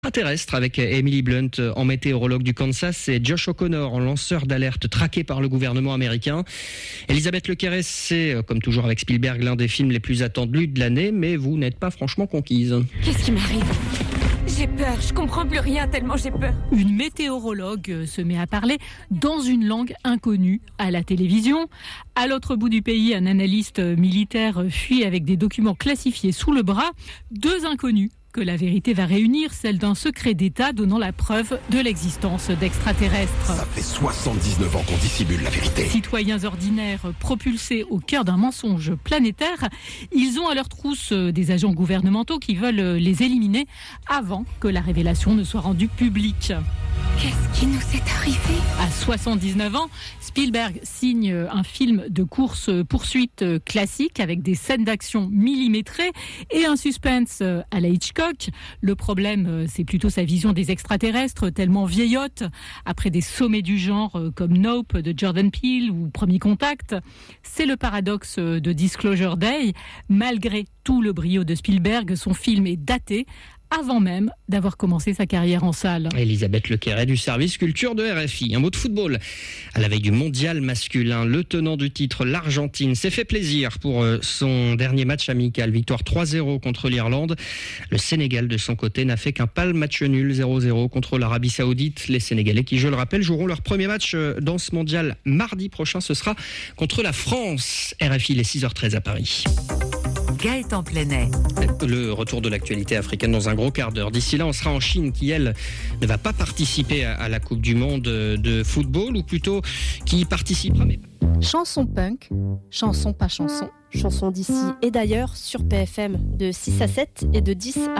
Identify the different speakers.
Speaker 1: Terrestre avec Emily Blunt en météorologue du Kansas et Josh O'Connor en lanceur d'alerte traqué par le gouvernement américain. Elisabeth Lequerez, c'est comme toujours avec Spielberg l'un des films les plus attendus de l'année, mais vous n'êtes pas franchement conquise.
Speaker 2: Qu'est-ce qui m'arrive ? J'ai peur, je comprends plus rien tellement j'ai peur.
Speaker 3: Une météorologue se met à parler dans une langue inconnue à la télévision. À l'autre bout du pays, un analyste militaire fuit avec des documents classifiés sous le bras. Deux inconnus que la vérité va réunir, celle d'un secret d'État donnant la preuve de l'existence d'extraterrestres.
Speaker 4: Ça fait 79 ans qu'on dissimule la vérité.
Speaker 3: Citoyens ordinaires propulsés au cœur d'un mensonge planétaire, ils ont à leur trousse des agents gouvernementaux qui veulent les éliminer avant que la révélation ne soit rendue publique.
Speaker 2: Qu'est-ce qui nous est arrivé ?
Speaker 3: À 79 ans, Spielberg signe un film de course-poursuite classique avec des scènes d'action millimétrées et un suspense à la Hitchcock. Le problème, c'est plutôt sa vision des extraterrestres, tellement vieillotte, après des sommets du genre comme Nope de Jordan Peele ou Premier Contact. C'est le paradoxe de Disclosure Day. Malgré tout le brio de Spielberg, son film est daté avant même d'avoir commencé sa carrière en salle.
Speaker 1: Elisabeth Lequerez du service culture de RFI. Un mot de football. À la veille du mondial masculin, le tenant du titre, l'Argentine, s'est fait plaisir pour son dernier match amical. Victoire 3-0 contre l'Irlande. Le Sénégal, de son côté, n'a fait qu'un pâle match nul 0-0 contre l'Arabie Saoudite. Les Sénégalais, qui, je le rappelle, joueront leur premier match dans ce mondial mardi prochain. Ce sera contre la France. RFI, les 6h13 à Paris.
Speaker 5: Gaëtan Plenet.
Speaker 1: Le retour de l'actualité africaine dans un gros quart d'heure. D'ici là, on sera en Chine qui, elle, ne va pas participer à la Coupe du Monde de football, ou plutôt qui participera, mais...
Speaker 6: Chanson punk, chanson pas chanson, chanson d'ici et d'ailleurs sur PFM de 6 à 7 et de 10 à